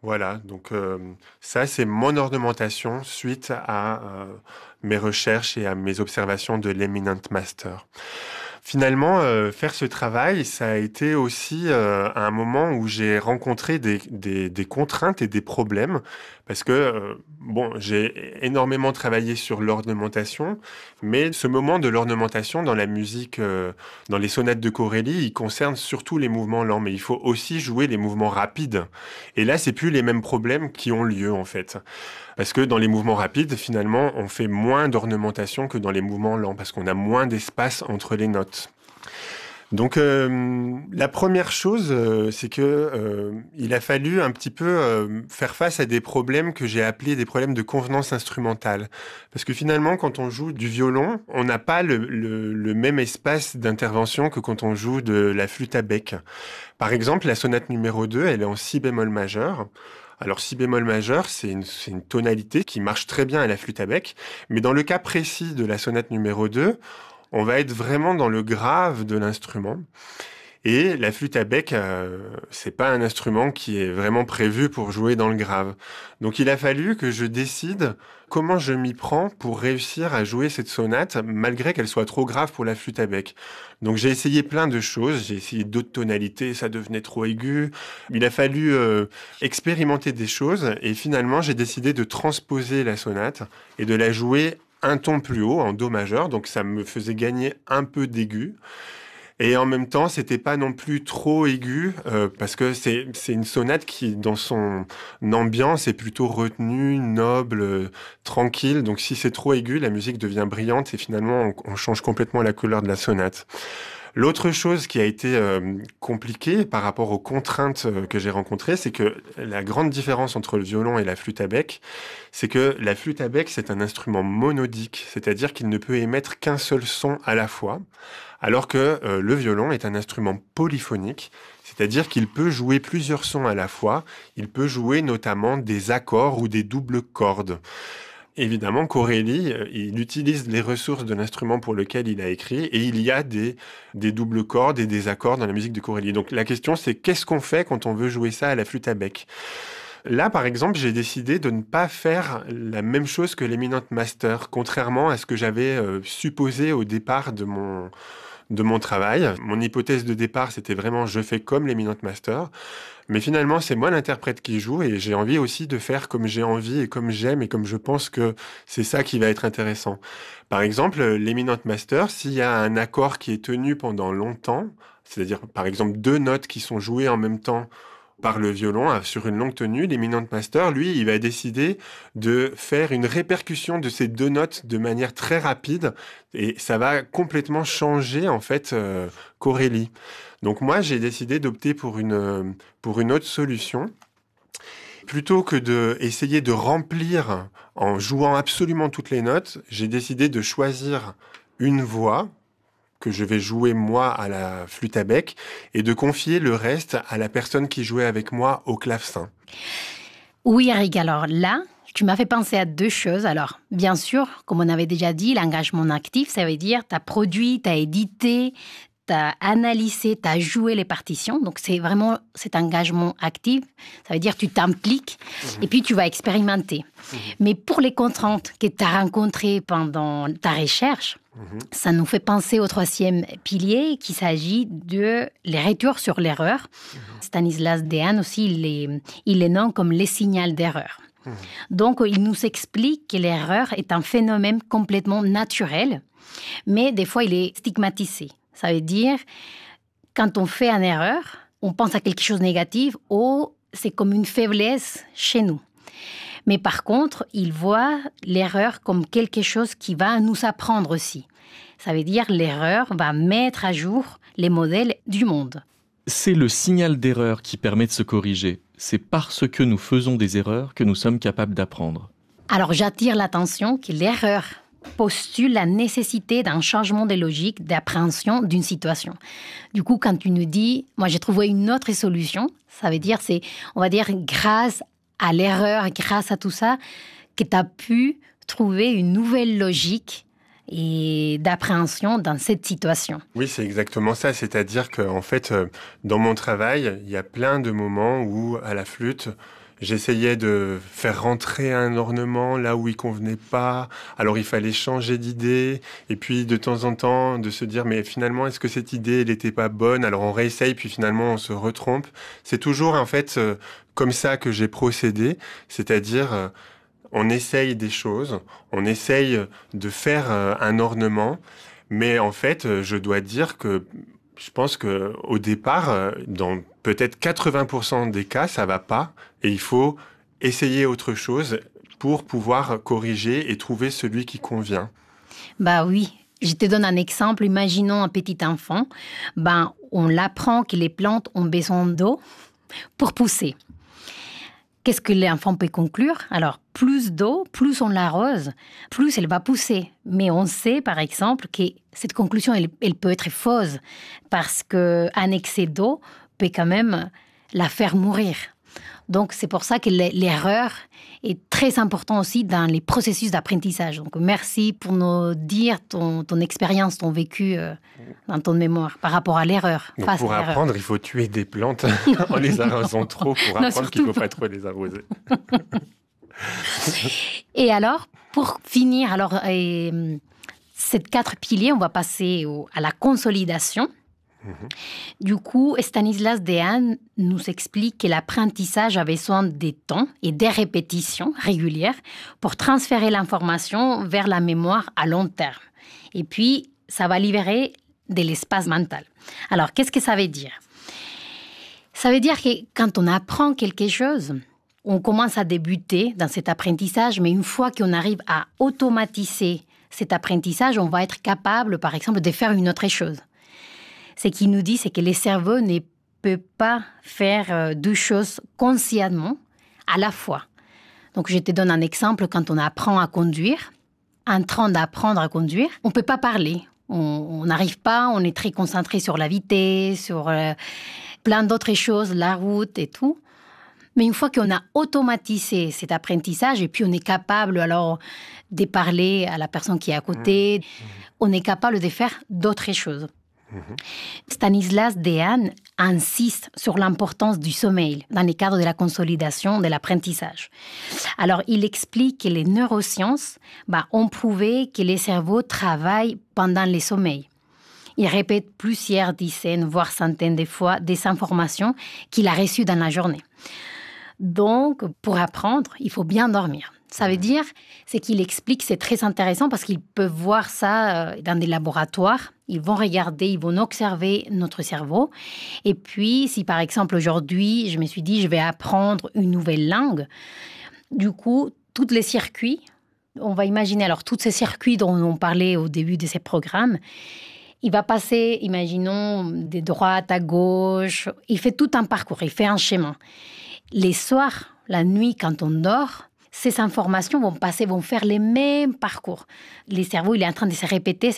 Voilà, donc ça, c'est mon ornementation suite à mes recherches et à mes observations de l'Eminent Master. Finalement, faire ce travail, ça a été aussi un moment où j'ai rencontré des contraintes et des problèmes, parce que, bon, j'ai énormément travaillé sur l'ornementation, mais ce moment de l'ornementation dans la musique, dans les sonates de Corelli, il concerne surtout les mouvements lents, mais il faut aussi jouer les mouvements rapides. Et là, c'est plus les mêmes problèmes qui ont lieu, en fait. Parce que dans les mouvements rapides, finalement, on fait moins d'ornementation que dans les mouvements lents, parce qu'on a moins d'espace entre les notes. Donc la première chose, c'est que il a fallu un petit peu faire face à des problèmes que j'ai appelés des problèmes de convenance instrumentale. Parce que finalement, quand on joue du violon, on n'a pas le même espace d'intervention que quand on joue de la flûte à bec. Par exemple, la sonate numéro 2, elle est en si bémol majeur. Alors, si bémol majeur, c'est une tonalité qui marche très bien à la flûte à bec, mais dans le cas précis de la sonate numéro 2, on va être vraiment dans le grave de l'instrument. Et la flûte à bec, c'est pas un instrument qui est vraiment prévu pour jouer dans le grave. Donc il a fallu que je décide comment je m'y prends pour réussir à jouer cette sonate, malgré qu'elle soit trop grave pour la flûte à bec. Donc j'ai essayé plein de choses, j'ai essayé d'autres tonalités, ça devenait trop aigu. Il a fallu expérimenter des choses, et finalement j'ai décidé de transposer la sonate et de la jouer un ton plus haut, en do majeur, donc ça me faisait gagner un peu d'aigu. Et en même temps, c'était pas non plus trop aigu, parce que c'est une sonate qui, dans son ambiance, est plutôt retenue, noble, tranquille. Donc si c'est trop aigu, la musique devient brillante et finalement, on change complètement la couleur de la sonate. L'autre chose qui a été compliquée par rapport aux contraintes que j'ai rencontrées, c'est que la grande différence entre le violon et la flûte à bec, c'est que la flûte à bec, c'est un instrument monodique, c'est-à-dire qu'il ne peut émettre qu'un seul son à la fois, alors que le violon est un instrument polyphonique, c'est-à-dire qu'il peut jouer plusieurs sons à la fois, il peut jouer notamment des accords ou des doubles cordes. Évidemment, Corelli, il utilise les ressources de l'instrument pour lequel il a écrit, et il y a des doubles cordes et des accords dans la musique de Corelli. Donc la question, c'est qu'est-ce qu'on fait quand on veut jouer ça à la flûte à bec? Là, par exemple, j'ai décidé de ne pas faire la même chose que l'Eminent Master, contrairement à ce que j'avais supposé au départ de mon travail. Mon hypothèse de départ, c'était vraiment je fais comme l'Eminent Master. Mais finalement, c'est moi l'interprète qui joue et j'ai envie aussi de faire comme j'ai envie et comme j'aime et comme je pense que c'est ça qui va être intéressant. Par exemple, l'Eminent Master, s'il y a un accord qui est tenu pendant longtemps, c'est-à-dire par exemple deux notes qui sont jouées en même temps par le violon sur une longue tenue, l'Eminent Master, lui, il va décider de faire une répercussion de ces deux notes de manière très rapide et ça va complètement changer en fait Corelli. Donc moi, j'ai décidé d'opter pour une autre solution. Plutôt que de essayer de remplir en jouant absolument toutes les notes, j'ai décidé de choisir une voix que je vais jouer moi à la flûte à bec et de confier le reste à la personne qui jouait avec moi au clavecin. Oui, Eric, alors là, tu m'as fait penser à deux choses. Alors, bien sûr, comme on avait déjà dit, l'engagement actif, ça veut dire tu as produit, tu as édité, tu as analysé, tu as joué les partitions. Donc, c'est vraiment cet engagement actif. Ça veut dire tu t'impliques et puis tu vas expérimenter. Mais pour les contraintes que tu as rencontrées pendant ta recherche, ça nous fait penser au troisième pilier, qu'il s'agit de les retours sur l'erreur. Stanislas Dehaene aussi, il les nomme comme les signaux d'erreur. Donc, il nous explique que l'erreur est un phénomène complètement naturel, mais des fois, il est stigmatisé. Ça veut dire, quand on fait une erreur, on pense à quelque chose de négatif ou c'est comme une faiblesse chez nous. Mais par contre, il voit l'erreur comme quelque chose qui va nous apprendre aussi. Ça veut dire l'erreur va mettre à jour les modèles du monde. C'est le signal d'erreur qui permet de se corriger. C'est parce que nous faisons des erreurs que nous sommes capables d'apprendre. Alors j'attire l'attention que l'erreur postule la nécessité d'un changement de logique d'appréhension d'une situation. Du coup, quand tu nous dis « moi j'ai trouvé une autre solution », ça veut dire on va dire grâce à l'erreur, grâce à tout ça, que tu as pu trouver une nouvelle logique et d'appréhension dans cette situation. Oui, c'est exactement ça. C'est-à-dire qu'en fait, dans mon travail, il y a plein de moments où, à la flûte, J'essayais de faire rentrer un ornement là où il convenait pas. Alors il fallait changer d'idée. Et puis de temps en temps, de se dire, mais finalement, est-ce que cette idée, elle n'était pas bonne? Alors on réessaye, puis finalement, on se retrompe. C'est toujours, en fait, comme ça que j'ai procédé. C'est-à-dire, on essaye des choses, on essaye de faire un ornement. Mais en fait, je dois dire que je pense qu'au départ, dans peut-être 80% des cas, ça va pas et il faut essayer autre chose pour pouvoir corriger et trouver celui qui convient. Bah oui, je te donne un exemple. Imaginons un petit enfant. On l'apprend que les plantes ont besoin d'eau pour pousser. Qu'est-ce que l'enfant peut conclure? Alors, plus d'eau, plus on l'arrose, plus elle va pousser. Mais on sait, par exemple, que cette conclusion, elle peut être fausse parce qu'un excès d'eau peut quand même la faire mourir. Donc, c'est pour ça que l'erreur est très importante aussi dans les processus d'apprentissage. Donc, merci pour nous dire ton expérience, ton vécu dans ton mémoire par rapport à l'erreur. Donc, pour apprendre, il faut tuer des plantes en les arrosant trop pour apprendre qu'il ne faut pas trop les arroser. Et alors, pour finir, ces 4 piliers, on va passer à la consolidation. Du coup, Stanislas Dehaene nous explique que l'apprentissage a besoin de temps et des répétitions régulières pour transférer l'information vers la mémoire à long terme. Et puis, ça va libérer de l'espace mental. Alors, qu'est-ce que ça veut dire? Ça veut dire que quand on apprend quelque chose, on commence à débuter dans cet apprentissage, mais une fois qu'on arrive à automatiser cet apprentissage, on va être capable, par exemple, de faire une autre chose. Ce qu'il nous dit, c'est que le cerveau ne peut pas faire 2 choses consciemment à la fois. Donc, je te donne un exemple. Quand on apprend à conduire, en train d'apprendre à conduire, on ne peut pas parler. On n'arrive pas, on est très concentré sur la vitesse, sur plein d'autres choses, la route et tout. Mais une fois qu'on a automatisé cet apprentissage, et puis on est capable alors de parler à la personne qui est à côté, on est capable de faire d'autres choses. Stanislas Dehaene insiste sur l'importance du sommeil dans le cadre de la consolidation de l'apprentissage. Alors, il explique que les neurosciences ont prouvé que les cerveaux travaillent pendant le sommeil. Il répète plusieurs dizaines, voire centaines de fois des informations qu'il a reçues dans la journée. Donc, pour apprendre, il faut bien dormir. Ça veut dire, c'est qu'il explique, c'est très intéressant parce qu'ils peuvent voir ça dans des laboratoires. Ils vont regarder, ils vont observer notre cerveau. Et puis, si par exemple aujourd'hui, je me suis dit, je vais apprendre une nouvelle langue, du coup, tous les circuits, on va imaginer alors tous ces circuits dont on parlait au début de ces programmes, il va passer, imaginons, de droite à gauche. Il fait tout un parcours, il fait un schéma. Les soirs, la nuit, quand on dort, ces informations vont faire les mêmes parcours. Le cerveau, il est en train de se répéter